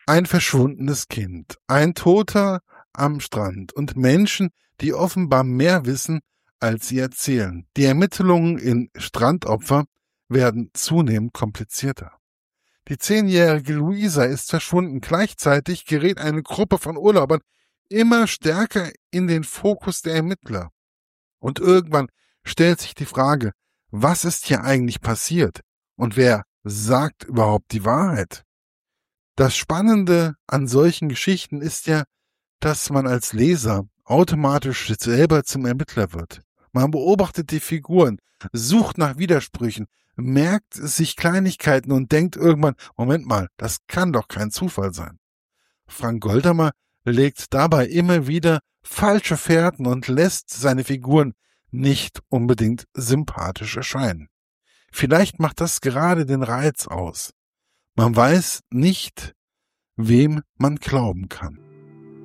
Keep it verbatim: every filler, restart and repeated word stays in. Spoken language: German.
Ein verschwundenes Kind, ein Toter am Strand und Menschen, die offenbar mehr wissen, als sie erzählen. Die Ermittlungen in Strandopfer werden zunehmend komplizierter. Die zehnjährige Luisa ist verschwunden. Gleichzeitig gerät eine Gruppe von Urlaubern immer stärker in den Fokus der Ermittler. Und irgendwann stellt sich die Frage, was ist hier eigentlich passiert? Und wer sagt überhaupt die Wahrheit? Das Spannende an solchen Geschichten ist ja, dass man als Leser automatisch selber zum Ermittler wird. Man beobachtet die Figuren, sucht nach Widersprüchen, merkt sich Kleinigkeiten und denkt irgendwann, Moment mal, das kann doch kein Zufall sein. Frank Goldamer legt dabei immer wieder falsche Fährten und lässt seine Figuren nicht unbedingt sympathisch erscheinen. Vielleicht macht das gerade den Reiz aus. Man weiß nicht, wem man glauben kann.